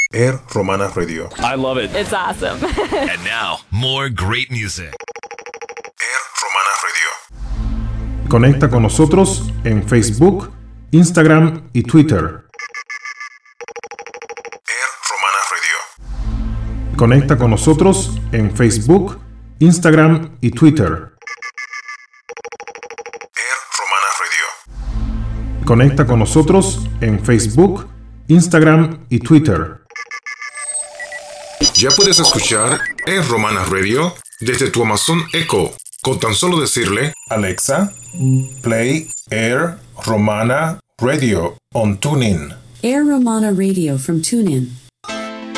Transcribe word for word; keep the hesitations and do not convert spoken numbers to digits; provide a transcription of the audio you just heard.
Air Romana Radio. I love it. It's awesome. And now, more great music. Air Romana Radio. Conecta con nosotros en Facebook, Instagram y Twitter. Air Romana Radio. Conecta con nosotros en Facebook, Instagram y Twitter. Air Romana Radio. Conecta con nosotros en Facebook, Instagram y Twitter. Ya puedes escuchar Air Romana Radio desde tu Amazon Echo, con tan solo decirle: Alexa, play Air Romana Radio on TuneIn. Air Romana Radio from TuneIn.